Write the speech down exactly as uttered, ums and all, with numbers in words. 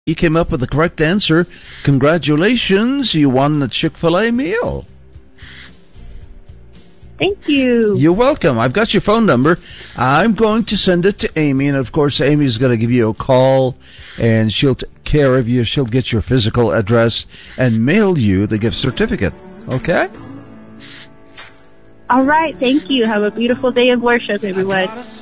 You came up with the correct answer. Congratulations, you won the Chick-fil-A meal. Thank you. You're welcome. I've got your phone number. I'm going to send it to Amy, and of course, Amy's going to give you a call, and she'll take care of you. She'll get your physical address and mail you the gift certificate. Okay? All right. Thank you. Have a beautiful day of worship, everyone.